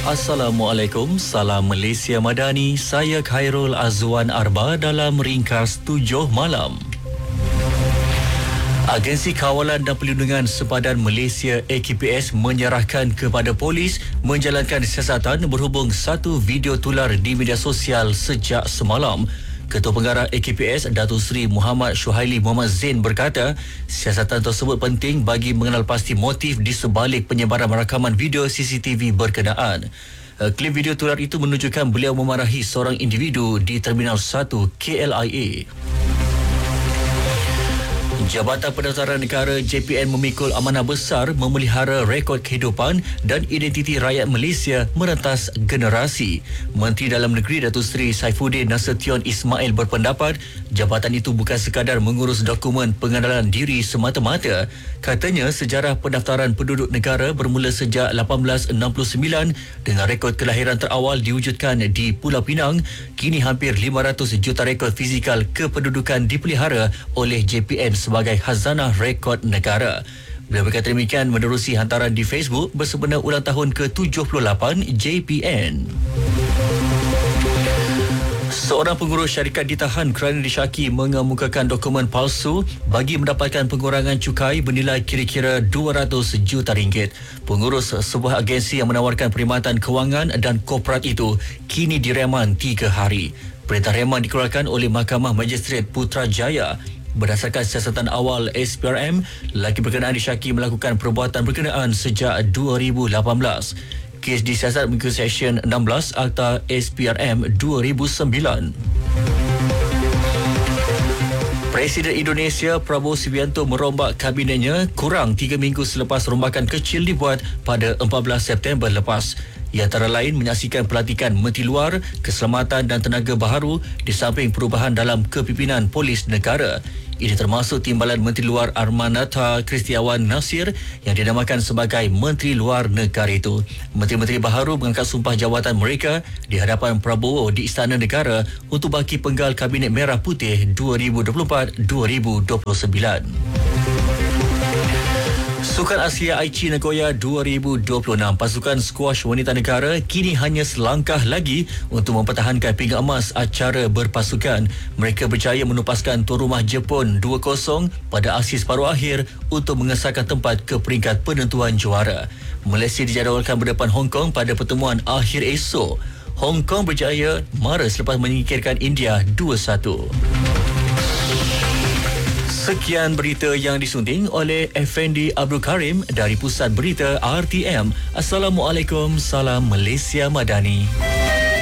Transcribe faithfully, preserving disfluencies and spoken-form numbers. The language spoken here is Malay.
Assalamualaikum, salam Malaysia Madani. Saya Khairul Azwan Arba dalam ringkas tujuh malam. Agensi Kawalan dan Perlindungan Sempadan Malaysia A K P S menyerahkan kepada polis menjalankan siasatan berhubung satu video tular di media sosial sejak semalam. Ketua Pengarah A K P S Datuk Seri Muhammad Syuhaili Muhammad Zain berkata, siasatan tersebut penting bagi mengenal pasti motif di sebalik penyebaran rakaman video C C T V berkenaan. Klip video tular itu menunjukkan beliau memarahi seorang individu di Terminal satu K L I A. Jabatan Pendaftaran Negara J P N memikul amanah besar memelihara rekod kehidupan dan identiti rakyat Malaysia merentas generasi. Menteri Dalam Negeri Datuk Seri Saifuddin Nasution Ismail berpendapat jabatan itu bukan sekadar mengurus dokumen pengenalan diri semata-mata. Katanya sejarah pendaftaran penduduk negara bermula sejak lapan belas enam puluh sembilan dengan rekod kelahiran terawal diwujudkan di Pulau Pinang. Kini hampir lima ratus juta rekod fizikal kependudukan dipelihara oleh J P N sebagai sebagai Khazanah Rekod Negara. Beliau berkata demikian menerusi hantaran di Facebook bersempena ulang tahun ke tujuh puluh lapan J P N. Seorang pengurus syarikat ditahan kerana disyaki mengemukakan dokumen palsu bagi mendapatkan pengurangan cukai bernilai kira-kira dua ratus juta ringgit. Pengurus sebuah agensi yang menawarkan perkhidmatan kewangan dan korporat itu kini direman tiga hari. Perintah reman dikeluarkan oleh Mahkamah Magistrate Putrajaya. Berdasarkan siasatan awal S P R M, lelaki berkenaan disyaki melakukan perbuatan berkenaan sejak dua ribu lapan belas. Kes disiasat mengikut Seksyen enam belas Akta S P R M dua ribu sembilan. Presiden Indonesia Prabowo Subianto merombak kabinetnya kurang tiga minggu selepas rombakan kecil dibuat pada empat belas September lepas. Ia antara lain menyaksikan pelantikan Menteri Luar, Keselamatan dan Tenaga Baharu di samping perubahan dalam kepimpinan polis negara. Ini termasuk timbalan Menteri Luar Armanata Kristiawan Nasir yang dinamakan sebagai Menteri Luar Negara itu. Menteri-menteri baharu mengangkat sumpah jawatan mereka di hadapan Prabowo di Istana Negara untuk baki penggal Kabinet Merah Putih dua ribu dua puluh empat dua ribu dua puluh sembilan. Sukan Asia Aichi Nagoya dua ribu dua puluh enam, pasukan skuash wanita negara kini hanya selangkah lagi untuk mempertahankan pinggan emas acara berpasukan. Mereka berjaya menupaskan tuan rumah Jepun dua kosong pada aksi separuh akhir untuk mengesahkan tempat ke peringkat penentuan juara. Malaysia dijadualkan berdepan Hong Kong pada pertemuan akhir esok. Hong Kong berjaya mara selepas menyingkirkan India dua satu. Sekian berita yang disunting oleh Effendi Abdul Karim dari Pusat Berita R T M. Assalamualaikum, salam Malaysia Madani.